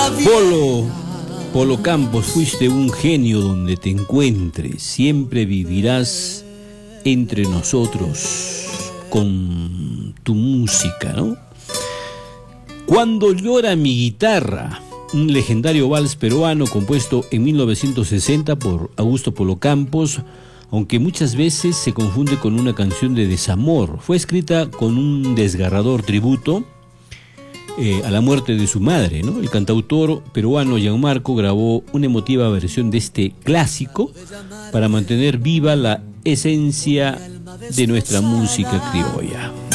Polo Campos, fuiste un genio donde te encuentres, siempre vivirás entre nosotros con tu música, ¿no? Cuando llora mi guitarra, un legendario vals peruano compuesto en 1960 por Augusto Polo Campos, aunque muchas veces se confunde con una canción de desamor. Fue escrita con un desgarrador tributo a la muerte de su madre, ¿no? El cantautor peruano Gianmarco grabó una emotiva versión de este clásico para mantener viva la esencia de nuestra música criolla.